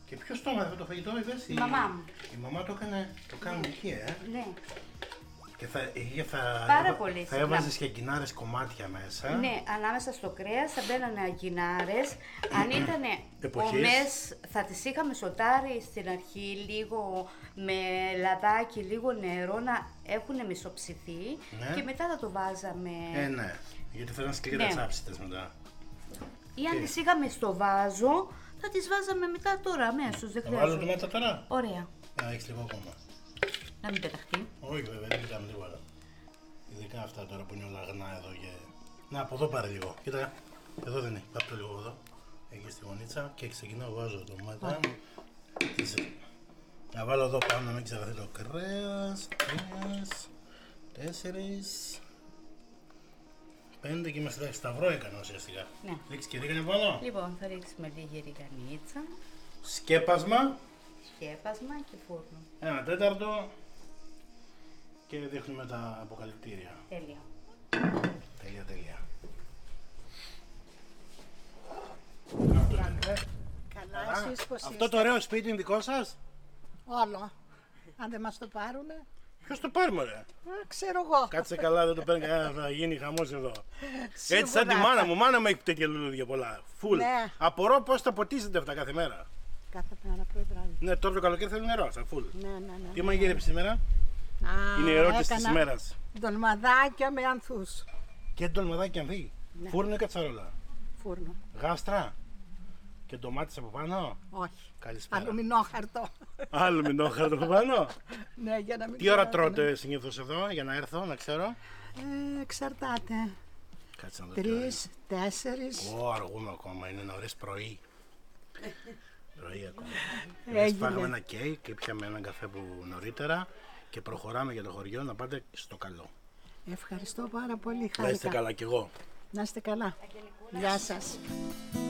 Και ποιος το έμαθε αυτό το φαγητό, είπες? Η μαμά μου. Η μαμά το έκανε, το κάνουν εκεί, Ναι. Και Πάρα πολύ θα έβαζες και αγκινάρες κομμάτια μέσα. Ναι, ανάμεσα στο κρέας θα μπαίνανε αγκινάρες. Αν ήταν ομές, θα τις είχαμε σοτάρει στην αρχή λίγο με λαδάκι, λίγο νερό, να έχουν μισοψηθεί. Ναι. Και μετά θα το βάζαμε. Ναι, γιατί θέλουν σκληρές τσάψιτες μετά. Ή αν τις είχαμε στο βάζο, θα τις βάζαμε μετά τώρα αμέσως. Δεν Θα βάλω χρειάζεται. ντομάτα τώρα. Ωραία. Έχεις λίγο ακόμα. Να μην πεταχτεί. Όχι βέβαια, δεν πετάμε τίποτα. Ειδικά αυτά τώρα που είναι όλα αγνά εδώ και... Να, από εδώ πάρε λίγο. Κοίτα, εδώ δεν είναι. Πάρε το λίγο από εδώ. Εκεί στη γωνίτσα και ξεκινάω, βάζω ντομάτα. Να βάλω εδώ πάνω να μην ξεχαθεί το κρέας. 3, 4, 5 και είμαστε εντάξει. Σταυρό έκανα ουσιαστικά. Ναι. Ρίξεις και ρίγανη πάνω. Λοιπόν, θα ρίξουμε λίγη ριγανίτσα, Σκέπασμα. σκέπασμα και φούρνο. 1/4 και δείχνουμε τα αποκαλυπτήρια. Τέλεια. Τέλεια. Καλά, εσείς πως Αυτό είστε? το ωραίο σπίτι είναι δικό σας? Όλο. Αν δεν μας το πάρουνε, Ποιος το πάρει μωρέ? ξέρω εγώ. Κάτσε καλά, δεν το παίρνει κανένα, θα γίνει χαμός εδώ. Σίγουρα. Έτσι σαν τη μάνα μου, μάνα μου έχει τέτοια λουλούδια πολλά. Φουλ. Ναι. Απορώ πώς τα ποτίζετε αυτά κάθε μέρα. Κάθε μέρα πρωί βράδυ. Ναι, τώρα το καλοκαίρι θέλει νερό, σαν φουλ. Ναι. Τι μαγείρεψε σήμερα? Α, Είναι η ερώτηση της έκανα ημέρας. ντολμαδάκια με ανθούς. Και ντολμαδάκι αν φύγει. Ναι. Φούρνο ή κατσαρόλα? Φούρνο. Γάστρα. Και ντομάτες από πάνω. Όχι. Καλησπέρα. Αλουμινόχαρτο. Άλλο μηνόχαρτο από πάνω. Ναι, για να μην Τι ώρα ξεράσουν. τρώτε συνήθως εδώ για να έρθω, να ξέρω? Εξαρτάται. Κάτσε να δω. τι ώρα 3-4. είναι. Αργούμε ακόμα, είναι νωρίς πρωί. Πρωί ακόμα. Έγινε. Φάγαμε ένα κέικ και πιάμε έναν καφέ που νωρίτερα και προχωράμε για το χωριό να πάτε στο καλό. Ευχαριστώ πάρα πολύ. Να είστε Χάρηκα. καλά κι εγώ. Να είστε καλά. Γεια σας.